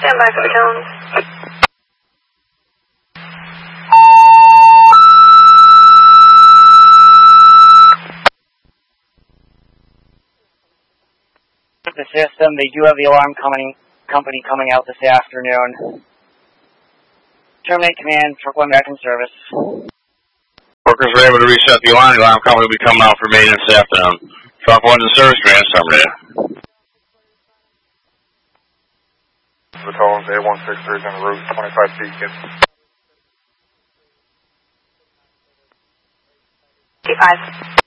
Stand by for the cones. The system, they do have the alarm company coming out this afternoon. Terminate command, truck 1 back in service. Workers were able to reset the alarm. The alarm company will be coming out for maintenance this afternoon. Truck 1's in service, command terminated. The tones A163 is on the route, 25 feet. 85.